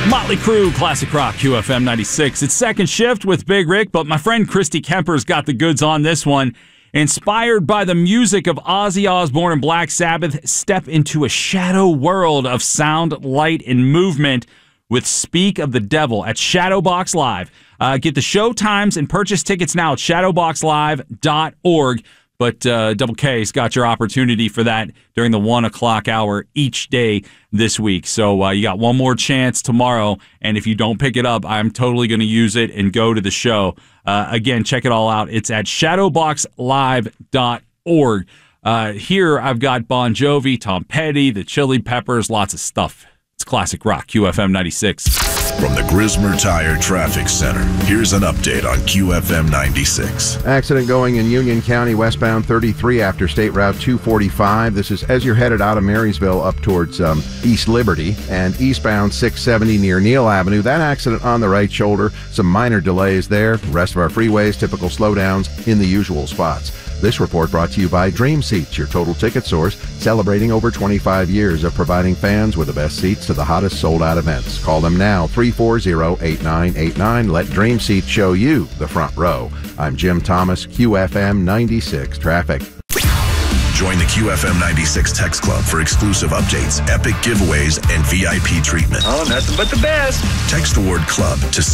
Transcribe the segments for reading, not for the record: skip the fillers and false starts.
Motley Crue, Classic Rock, QFM 96. It's second shift with Big Rick, but my friend Christy Kemper's got the goods on this one. Inspired by the music of Ozzy Osbourne and Black Sabbath, step into a shadow world of sound, light, and movement with Speak of the Devil at Shadowbox Live. Get the show times and purchase tickets now at shadowboxlive.org. But Double K's got your opportunity for that during the 1 o'clock hour each day this week. So you got one more chance tomorrow, and if you don't pick it up, I'm totally going to use it and go to the show. Again, check it all out. It's at shadowboxlive.org. Here I've got Bon Jovi, Tom Petty, the Chili Peppers, lots of stuff. It's Classic Rock, QFM 96. From the Grismer Tire Traffic Center, here's an update on QFM 96. Accident going in Union County, westbound 33 after State Route 245. This is as you're headed out of Marysville up towards East Liberty, and eastbound 670 near Neal Avenue. That accident on the right shoulder, some minor delays there. The rest of our freeways, typical slowdowns in the usual spots. This report brought to you by Dream Seats, your total ticket source, celebrating over 25 years of providing fans with the best seats to the hottest sold-out events. Call them now, 340-8989. Let Dream Seats show you the front row. I'm Jim Thomas, QFM 96 Traffic. Join the QFM 96 Text Club for exclusive updates, epic giveaways, and VIP treatment. Oh, nothing but the best. Text the word club to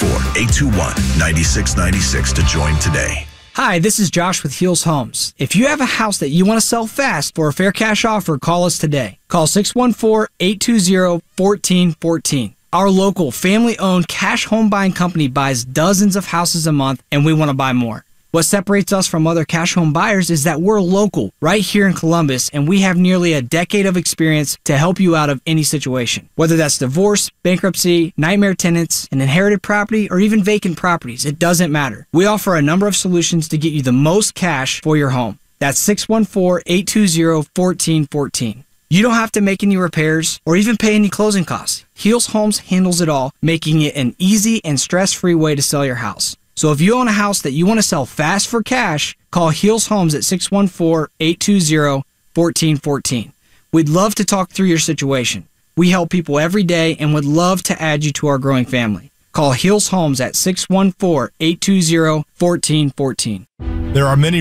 614-821-9696 to join today. Hi, this is Josh with Heels Homes. If you have a house that you want to sell fast for a fair cash offer, call us today. Call 614-820-1414. Our local family-owned cash home buying company buys dozens of houses a month, and we want to buy more. What separates us from other cash home buyers is that we're local, right here in Columbus, and we have nearly a decade of experience to help you out of any situation. Whether that's divorce, bankruptcy, nightmare tenants, an inherited property, or even vacant properties, it doesn't matter. We offer a number of solutions to get you the most cash for your home. That's 614-820-1414. You don't have to make any repairs or even pay any closing costs. Heels Homes handles it all, making it an easy and stress-free way to sell your house. So if you own a house that you want to sell fast for cash, call Heels Homes at 614-820-1414. We'd love to talk through your situation. We help people every day and would love to add you to our growing family. Call Heels Homes at 614-820-1414. There are many